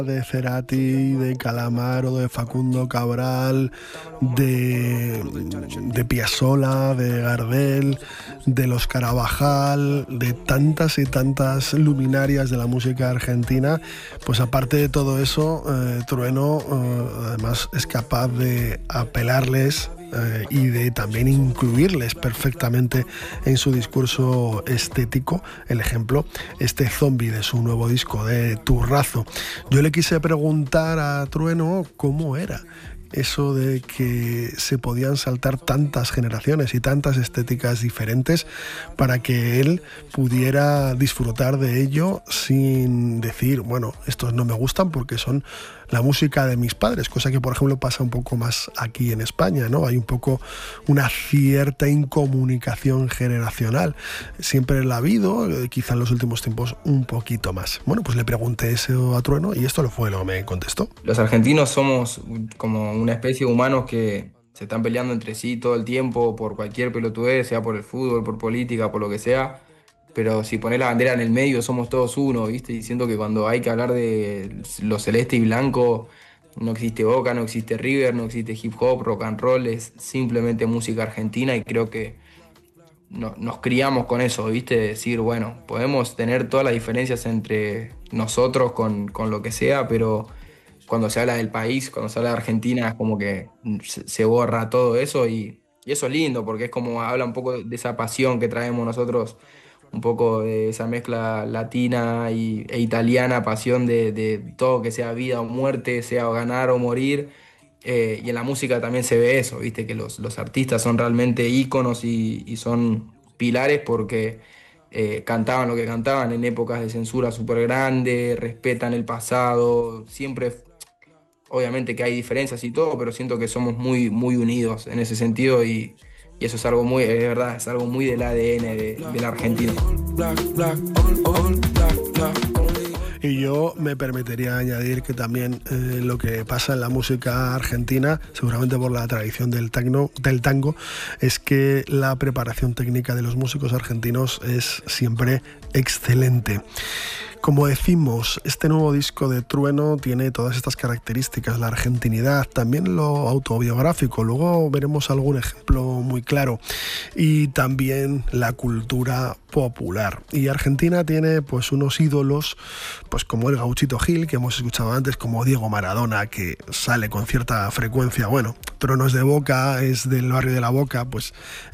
de Cerati, de Calamaro, de Facundo Cabral, de Piazzolla, de Gardel, de los Carabajal, de tantas y tantas luminarias de la música argentina. Pues aparte de todo eso, Trueno además es capaz de apelarles y de también incluirles perfectamente en su discurso estético. El ejemplo, este Zombie de su nuevo disco de Turrazo. Yo le quise preguntar a Trueno cómo era eso de que se podían saltar tantas generaciones y tantas estéticas diferentes para que él pudiera disfrutar de ello sin decir, bueno, estos no me gustan porque son la música de mis padres, cosa que por ejemplo pasa un poco más aquí en España, ¿no? Hay un poco una cierta incomunicación generacional. Siempre la ha habido, quizá en los últimos tiempos un poquito más. Bueno, pues le pregunté eso a Trueno y esto fue lo que me contestó. Los argentinos somos como una especie de humanos que se están peleando entre sí todo el tiempo por cualquier pelotudez, sea por el fútbol, por política, por lo que sea. Pero si pones la bandera en el medio, somos todos uno, ¿viste? Y siento que cuando hay que hablar de lo celeste y blanco, no existe Boca, no existe River, no existe hip hop, rock and roll, es simplemente música argentina y creo que nos criamos con eso, ¿viste? Decir, bueno, podemos tener todas las diferencias entre nosotros con lo que sea, pero cuando se habla del país, cuando se habla de Argentina, es como que se borra todo eso y eso es lindo porque es como habla un poco de esa pasión que traemos nosotros, un poco de esa mezcla latina e italiana, pasión de todo que sea vida o muerte, sea ganar o morir. Y en la música también se ve eso, ¿viste? Que los artistas son realmente íconos y son pilares porque cantaban lo que cantaban en épocas de censura súper grande, respetan el pasado, siempre, obviamente que hay diferencias y todo, pero siento que somos muy, muy unidos en ese sentido y eso es algo muy, es verdad, es algo muy del ADN del argentino. Y yo me permitiría añadir que también lo que pasa en la música argentina, seguramente por la tradición del tango, es que la preparación técnica de los músicos argentinos es siempre excelente. Como decimos, este nuevo disco de Trueno tiene todas estas características, la argentinidad, también lo autobiográfico, luego veremos algún ejemplo muy claro, y también la cultura popular. Y Argentina tiene pues unos ídolos, pues como el Gauchito Gil, que hemos escuchado antes, como Diego Maradona, que sale con cierta frecuencia. Bueno, Trueno es de Boca, es del barrio de La Boca, pues